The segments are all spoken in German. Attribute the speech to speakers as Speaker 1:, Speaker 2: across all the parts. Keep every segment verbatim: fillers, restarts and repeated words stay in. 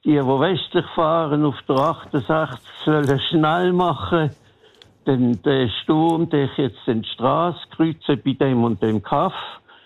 Speaker 1: die, die westlich fahren auf der achtundsechzig, sollen schnell machen. Denn der Sturm, der jetzt die Straße kreuzen bei dem und dem Kaff.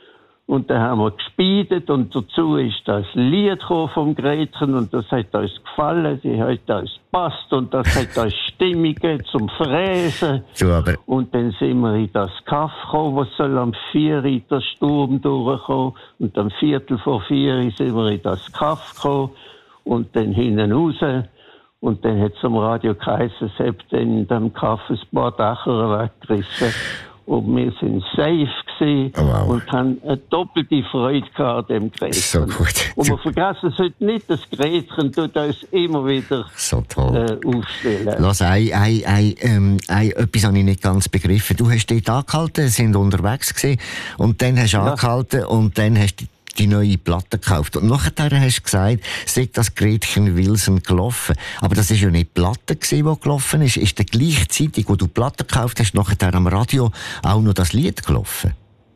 Speaker 1: Und dann haben wir gespeedet und dazu ist das Lied vom Gretchen und das hat uns gefallen, die hat uns gepasst und das hat uns Stimmung gegeben zum Fräsen.
Speaker 2: So, aber
Speaker 1: und dann sind wir in das Kaff gekommen, wo soll am vier Uhr der Sturm durchkommen und am Viertel vor vier Uhr sind wir in das Kaff gekommen und dann hinten raus. Und dann hat es am Radio geheißen, es hat dann in dem Kaff ein paar Dächer weggerissen. Und wir sind safe gewesen
Speaker 2: oh, wow.
Speaker 1: und haben eine doppelte Freude gehabt an dem Gretchen.
Speaker 2: So gut.
Speaker 1: Und wir vergessen es heute nicht, das Gretchen tut uns immer wieder
Speaker 2: so toll.
Speaker 1: Äh, aufstellen.
Speaker 2: Lass, ein, ein, ein, ähm, ein, etwas habe ich nicht ganz begriffen. Du hast dort angehalten, sind unterwegs gewesen, und dann hast du ja. angehalten und dann hast du die neue Platte gekauft. Und nachher hast du gesagt, sei das Gretchen Wilson gelaufen. Aber das war ja nicht die Platte, die gelaufen ist. Ist dann gleichzeitig, wo du die Platte gekauft hast, nachher am Radio auch noch das Lied gelaufen?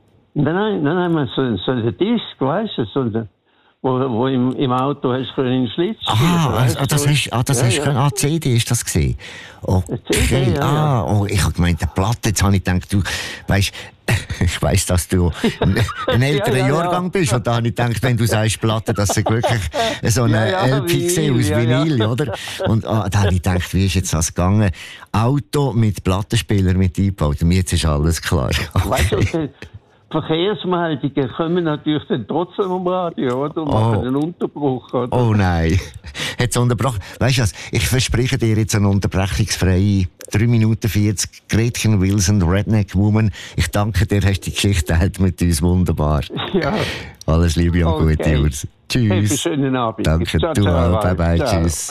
Speaker 1: Nein, nein, nein, so, so ein Disc, weißt du, so ein, wo, wo im, im Auto hast du einen Schlitz
Speaker 2: Ah, also, ah, das hast, ah, das ja, hast ja. Ah, C D ist das gesehen. Okay. C D, ja, ah, oh, ich habe gemeint, eine Platte. Jetzt habe ich gedacht, du weißt, ich weiss, dass du ein älterer ja, ja, Jahrgang bist. Ja. Und da habe ich gedacht, wenn du sagst Platte, dass es wirklich so eine ja, ja, L P Vinyl, aus Vinyl, ja, ja. oder? Und ah, da habe ich gedacht, wie ist jetzt das gegangen? Auto mit Plattenspieler mit eingebaut. Und jetzt ist alles klar. Okay.
Speaker 1: Weißt du, Verkehrsmeldungen kommen natürlich dann trotzdem am Radio, oder? Und machen oh. einen Unterbruch, oder?
Speaker 2: Oh nein. Hat's unterbrochen? Weißt du was? Ich verspreche dir jetzt eine unterbrechungsfreie drei Minuten vierzig. Gretchen Wilson, Redneck Woman. Ich danke dir, hast die Geschichte halt mit uns wunderbar. Ja. Alles Liebe und okay. Gute, Urs. Tschüss.
Speaker 1: Hey, schönen Abend.
Speaker 2: Danke,
Speaker 1: ciao,
Speaker 2: du
Speaker 1: ciao,
Speaker 2: auch. Bye, bye. Ciao. Tschüss.